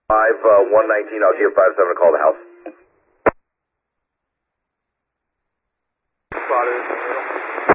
119, I'll give 57 a call to the house. Spotted.